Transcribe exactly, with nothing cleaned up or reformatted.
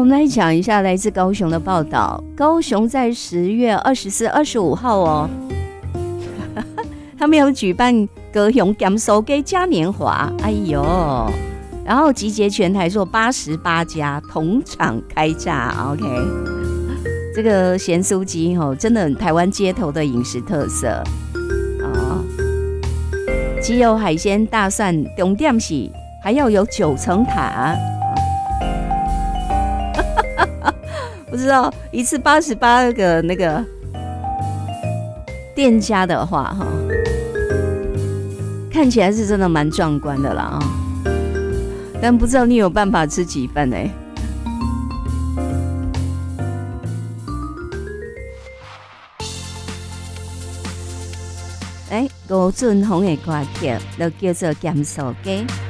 们来讲一下来自高雄的报道。高雄在十月二十四、二十五号哦，他们有举办高雄咸酥鸡嘉年华，哎呦，然后集结全台做八十八家同场开炸 ，OK。这个咸酥鸡哦，真的台湾街头的饮食特色哦。鸡油海鲜大蒜重点是还要有九层塔，不知道一次八十八个那个店家的话哈，看起来是真的蛮壮观的啦啊，但不知道你有办法吃几份呢？哎，吴俊宏的歌曲就叫做《咸酥雞》。